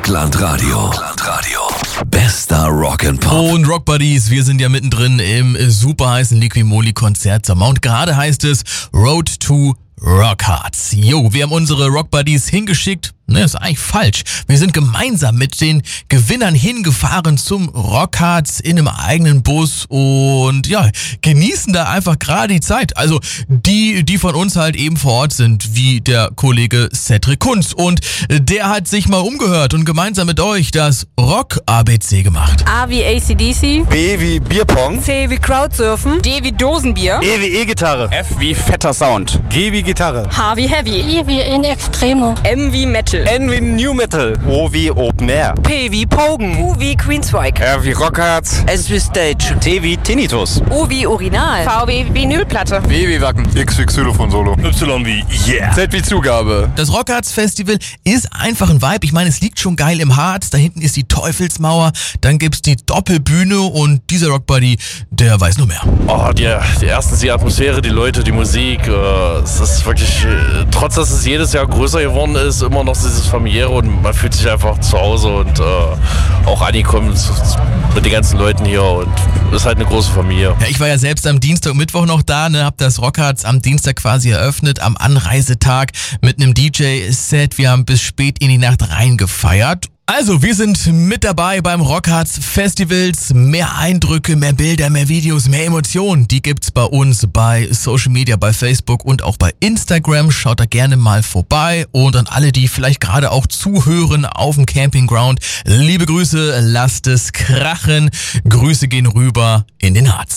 Rockland Radio. Bester Rock'n'Pop. Und Rock Buddies, wir sind ja mittendrin im super heißen Liquimoli-Konzertsommer. Und gerade heißt es Road to Rockharts. Jo, wir haben unsere Rock Buddies hingeschickt. Ne, ist eigentlich falsch. Wir sind gemeinsam mit den Gewinnern hingefahren zum Rockharts in einem eigenen Bus und ja, genießen da einfach gerade die Zeit. Also die von uns halt eben vor Ort sind, wie der Kollege Cedric Kunz. Und der hat sich mal umgehört und gemeinsam mit euch das Rock-ABC gemacht. A wie AC/DC. B wie Bierpong. C wie Crowdsurfen. D wie Dosenbier. E wie E-Gitarre. F wie fetter Sound. G wie Gitarre. H wie Heavy. I wie in Extremo. M wie Metal. N wie New Metal. O wie Open Air. P wie Pogen. Q wie Queensryche. R wie Rockharts. S wie Stage. T wie Tinnitus. U wie Urinal. V wie Vinylplatte. W wie Wacken. X wie Xylophon Solo. Y wie Yeah. Z wie Zugabe. Das Rockharts Festival ist einfach ein Vibe. Ich meine, es liegt schon geil im Harz. Da hinten ist die Teufelsmauer. Dann gibt's die Doppelbühne und dieser Rockbuddy, der weiß nur mehr. Oh, erstens die Atmosphäre, die Leute, die Musik. Es ist wirklich, trotz dass es jedes Jahr größer geworden ist, immer noch dieses familiäre und man fühlt sich einfach zu Hause und auch angekommen mit den ganzen Leuten hier und ist halt eine große Familie. Ja, ich war ja selbst am Dienstag und Mittwoch noch da, ne, hab das Rockharts am Dienstag quasi eröffnet, am Anreisetag mit einem DJ-Set. Wir haben bis spät in die Nacht reingefeiert. Also, wir sind mit dabei beim Rockharts Festivals. Mehr Eindrücke, mehr Bilder, mehr Videos, mehr Emotionen. Die gibt's bei uns bei Social Media, bei Facebook und auch bei Instagram. Schaut da gerne mal vorbei. Und an alle, die vielleicht gerade auch zuhören auf dem Campingground, liebe Grüße, lasst es krachen. Grüße gehen rüber in den Harz.